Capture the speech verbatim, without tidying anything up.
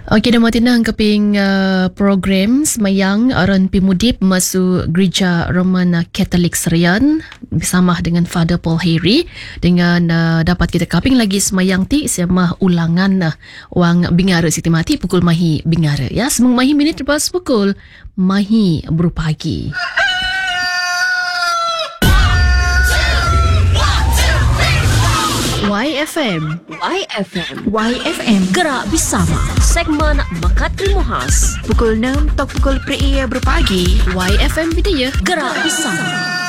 Okey, dah matina keping uh, program semayang aron pimudip masuk gereja Roman Katolik Serian bersama dengan Father Paul Harry dengan uh, dapat kita kaping lagi semayang ti semah ulangan uh, wang bingara Siti Mati pukul mahi bingara ya semung mahi minit lepas pukul mahi berpagi. Y F M Y F M Y F M Gerak Bersama segmen Mekat Ilmu Khas pukul enam tok pukul per berpagi. Y F M Bidaya Gerak Bersama.